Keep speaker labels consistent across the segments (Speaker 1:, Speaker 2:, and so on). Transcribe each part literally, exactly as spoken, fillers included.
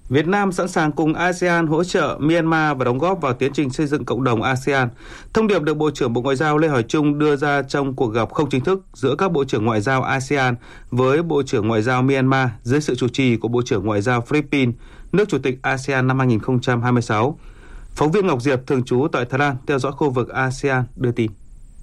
Speaker 1: Việt Nam sẵn sàng cùng a sê an hỗ trợ Myanmar và đóng góp vào tiến trình xây dựng cộng đồng a sê an. Thông điệp được Bộ trưởng Bộ Ngoại giao Lê Hoài Trung đưa ra trong cuộc gặp không chính thức giữa các Bộ trưởng Ngoại giao a sê an với Bộ trưởng Ngoại giao Myanmar dưới sự chủ trì của Bộ trưởng Ngoại giao Philippines, nước Chủ tịch a sê an năm hai không hai sáu. Phóng viên Ngọc Diệp thường trú tại Thái Lan theo dõi khu vực a sê an đưa tin.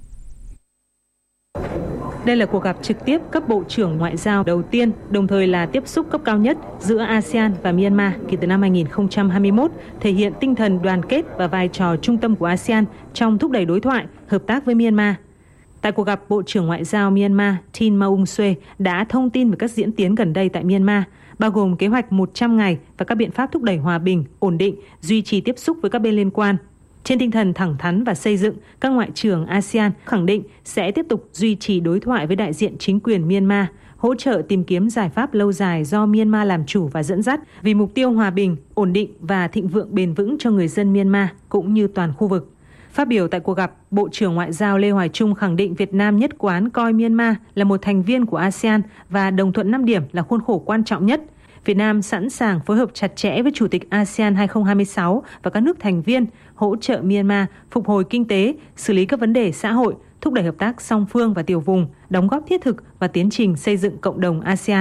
Speaker 2: Đây là cuộc gặp trực tiếp cấp bộ trưởng ngoại giao đầu tiên, đồng thời là tiếp xúc cấp cao nhất giữa a sê an và Myanmar kể từ năm hai không hai mốt, thể hiện tinh thần đoàn kết và vai trò trung tâm của a sê an trong thúc đẩy đối thoại, hợp tác với Myanmar. Tại cuộc gặp, Bộ trưởng Ngoại giao Myanmar Tin Maung Swe đã thông tin về các diễn tiến gần đây tại Myanmar, bao gồm kế hoạch một trăm ngày và các biện pháp thúc đẩy hòa bình, ổn định, duy trì tiếp xúc với các bên liên quan. Trên tinh thần thẳng thắn và xây dựng, các ngoại trưởng a sê an khẳng định sẽ tiếp tục duy trì đối thoại với đại diện chính quyền Myanmar, hỗ trợ tìm kiếm giải pháp lâu dài do Myanmar làm chủ và dẫn dắt vì mục tiêu hòa bình, ổn định và thịnh vượng bền vững cho người dân Myanmar cũng như toàn khu vực. Phát biểu tại cuộc gặp, Bộ trưởng Ngoại giao Lê Hoài Trung khẳng định Việt Nam nhất quán coi Myanmar là một thành viên của a sê an và đồng thuận năm điểm là khuôn khổ quan trọng nhất. Việt Nam sẵn sàng phối hợp chặt chẽ với Chủ tịch a sê an hai không hai sáu và các nước thành viên, hỗ trợ Myanmar phục hồi kinh tế, xử lý các vấn đề xã hội, thúc đẩy hợp tác song phương và tiểu vùng, đóng góp thiết thực vào tiến trình xây dựng cộng đồng a sê an.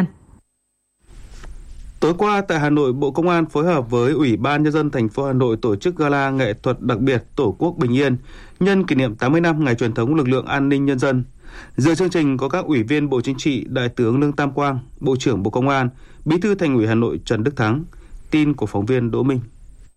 Speaker 1: Tối qua tại Hà Nội, Bộ Công an phối hợp với Ủy ban Nhân dân thành phố Hà Nội tổ chức gala nghệ thuật đặc biệt Tổ quốc bình yên nhân kỷ niệm tám mươi năm ngày truyền thống lực lượng an ninh nhân dân. Dự chương trình có các Ủy viên Bộ Chính trị, Đại tướng Lương Tam Quang, Bộ trưởng Bộ Công an, Bí thư Thành ủy Hà Nội Trần Đức Thắng. Tin của phóng viên Đỗ Minh.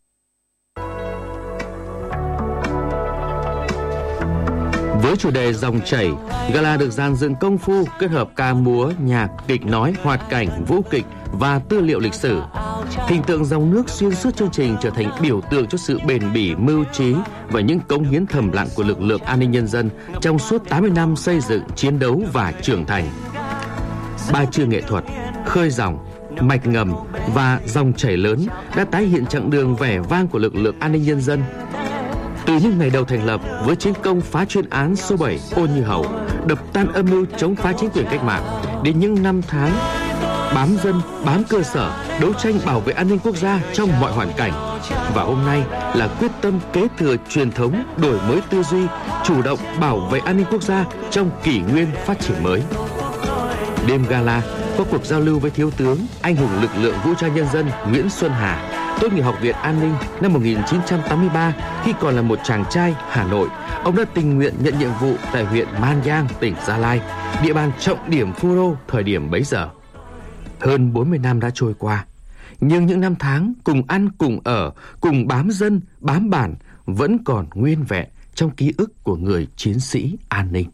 Speaker 3: Với chủ đề dòng chảy, gala được dàn dựng công phu kết hợp ca múa, nhạc, kịch nói, hoạt cảnh, vũ kịch và tư liệu lịch sử. Hình tượng dòng nước xuyên suốt chương trình trở thành biểu tượng cho sự bền bỉ, mưu trí và những cống hiến thầm lặng của lực lượng an ninh nhân dân trong suốt tám mươi năm xây dựng, chiến đấu và trưởng thành. Ba chương nghệ thuật, khơi dòng, mạch ngầm và dòng chảy lớn đã tái hiện chặng đường vẻ vang của lực lượng an ninh nhân dân. Từ những ngày đầu thành lập với chiến công phá chuyên án số bảy Ôn Như Hầu, đập tan âm mưu chống phá chính quyền cách mạng, đến những năm tháng bám dân, bám cơ sở, đấu tranh bảo vệ an ninh quốc gia trong mọi hoàn cảnh. Và hôm nay là quyết tâm kế thừa truyền thống, đổi mới tư duy, chủ động bảo vệ an ninh quốc gia trong kỷ nguyên phát triển mới. Đêm gala có cuộc giao lưu với Thiếu tướng, anh hùng lực lượng vũ trang nhân dân Nguyễn Xuân Hà, tốt nghiệp Học viện An ninh năm một nghìn chín trăm tám mươi ba. Khi còn là một chàng trai Hà Nội, ông đã tình nguyện nhận nhiệm vụ tại huyện Man Giang, tỉnh Gia Lai, địa bàn trọng điểm Phú Đô thời điểm bấy giờ. Hơn bốn mươi năm đã trôi qua, nhưng những năm tháng cùng ăn cùng ở, cùng bám dân, bám bản vẫn còn nguyên vẹn trong ký ức của người chiến sĩ an ninh.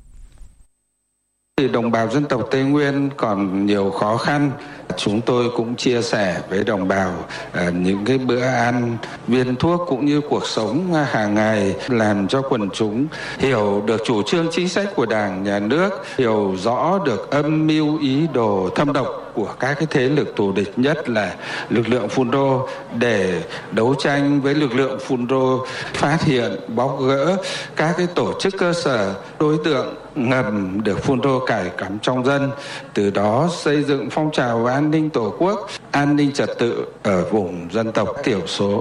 Speaker 4: Đồng bào dân tộc Tây Nguyên còn nhiều khó khăn. Chúng tôi cũng chia sẻ với đồng bào uh, những cái bữa ăn, viên thuốc cũng như cuộc sống hàng ngày, làm cho quần chúng hiểu được chủ trương chính sách của Đảng, Nhà nước, hiểu rõ được âm mưu ý đồ thâm độc của các cái thế lực thù địch, nhất là lực lượng Phun Rô, để đấu tranh với lực lượng Phun Rô, phát hiện, bóc gỡ các cái tổ chức cơ sở, đối tượng ngầm được Phun Rô cài cắm trong dân, từ đó xây dựng phong trào an ninh Tổ quốc, an ninh trật tự ở vùng dân tộc thiểu số.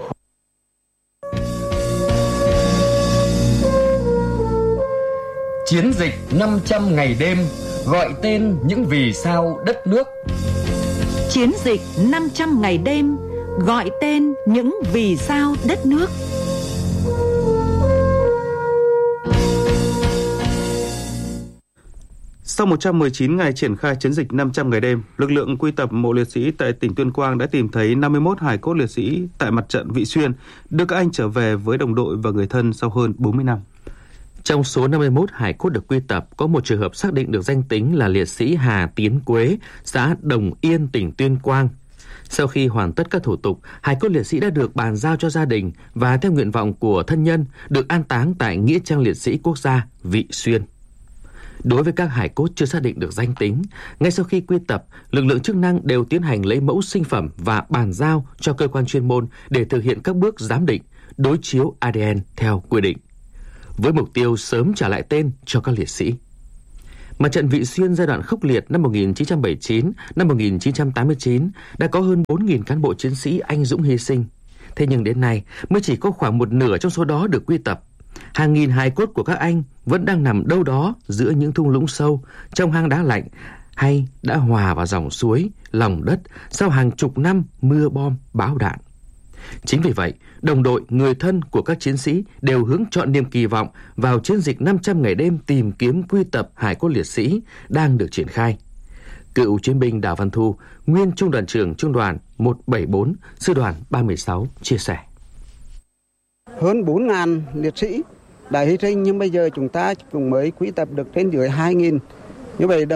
Speaker 5: Chiến dịch năm trăm ngày đêm gọi tên những vì sao đất nước.
Speaker 6: Chiến dịch năm trăm ngày đêm gọi tên những vì sao đất nước.
Speaker 1: Sau một trăm mười chín ngày triển khai chiến dịch năm trăm ngày đêm, lực lượng quy tập mộ liệt sĩ tại tỉnh Tuyên Quang đã tìm thấy năm mươi mốt hài cốt liệt sĩ tại mặt trận Vị Xuyên, đưa các anh trở về với đồng đội và người thân sau hơn bốn mươi năm.
Speaker 3: Trong số năm mươi mốt hài cốt được quy tập, có một trường hợp xác định được danh tính là liệt sĩ Hà Tiến Quế, xã Đồng Yên, tỉnh Tuyên Quang. Sau khi hoàn tất các thủ tục, hài cốt liệt sĩ đã được bàn giao cho gia đình và theo nguyện vọng của thân nhân được an táng tại Nghĩa trang liệt sĩ quốc gia Vị Xuyên. Đối với các hài cốt chưa xác định được danh tính, ngay sau khi quy tập, lực lượng chức năng đều tiến hành lấy mẫu sinh phẩm và bàn giao cho cơ quan chuyên môn để thực hiện các bước giám định, đối chiếu a đê en theo quy định, với mục tiêu sớm trả lại tên cho các liệt sĩ. Mặt trận Vị Xuyên giai đoạn khốc liệt năm một nghìn chín trăm bảy mươi chín, năm một nghìn chín trăm tám mươi chín đã có hơn bốn nghìn cán bộ chiến sĩ anh dũng hy sinh. Thế nhưng đến nay mới chỉ có khoảng một nửa trong số đó được quy tập. Hàng nghìn hài cốt của các anh vẫn đang nằm đâu đó giữa những thung lũng sâu, trong hang đá lạnh, hay đã hòa vào dòng suối, lòng đất sau hàng chục năm mưa bom bão đạn. Chính vì vậy, đồng đội, người thân của các chiến sĩ đều hướng trọn niềm kỳ vọng vào chiến dịch năm trăm ngày đêm tìm kiếm quy tập hài cốt liệt sĩ đang được triển khai. Cựu chiến binh Đào Văn Thu, nguyên trung đoàn trưởng trung đoàn một bảy bốn, sư đoàn ba mươi sáu chia sẻ.
Speaker 7: Hơn bốn nghìn liệt sĩ đã hy sinh, nhưng bây giờ chúng ta cũng mới quy tập được trên dưới hai nghìn. Như vậy